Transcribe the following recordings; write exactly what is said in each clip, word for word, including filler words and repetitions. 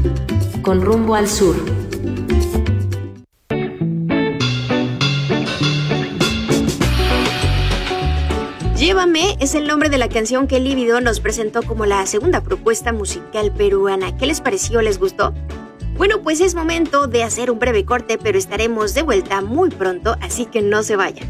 Con rumbo al sur. Llévame es el nombre de la canción que Lívido nos presentó como la segunda propuesta musical peruana. ¿Qué les pareció? ¿Les gustó? Bueno, pues es momento de hacer un breve corte, pero estaremos de vuelta muy pronto, así que no se vayan.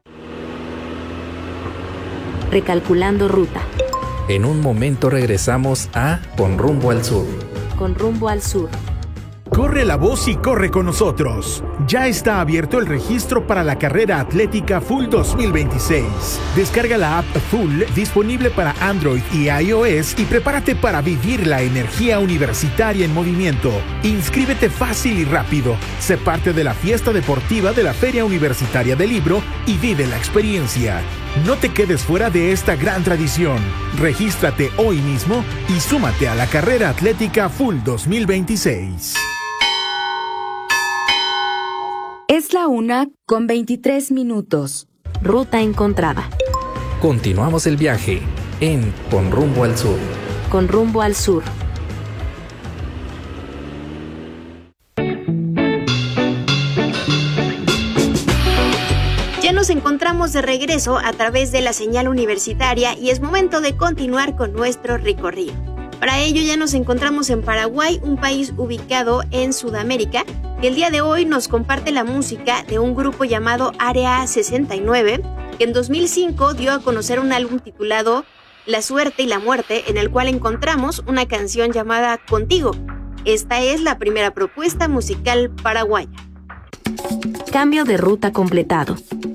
Recalculando ruta. En un momento regresamos a Con rumbo al sur. Con rumbo al sur. Corre la voz y corre con nosotros. Ya está abierto el registro para la carrera atlética Full dos mil veintiséis. Descarga la app Full disponible para Android y iOS y prepárate para vivir la energía universitaria en movimiento. Inscríbete fácil y rápido. Sé parte de la fiesta deportiva de la Feria Universitaria del Libro y vive la experiencia. No te quedes fuera de esta gran tradición. Regístrate hoy mismo y súmate a la carrera atlética Full dos mil veintiséis. Es la una con veintitrés minutos. Ruta encontrada. Continuamos el viaje en Con rumbo al sur. Con rumbo al sur. Ya nos encontramos de regreso a través de la señal universitaria y es momento de continuar con nuestro recorrido. Para ello ya nos encontramos en Paraguay, un país ubicado en Sudamérica, que el día de hoy nos comparte la música de un grupo llamado Área sesenta y nueve, que en dos mil cinco dio a conocer un álbum titulado La suerte y la muerte, en el cual encontramos una canción llamada Contigo. Esta es la primera propuesta musical paraguaya. Cambio de ruta completado.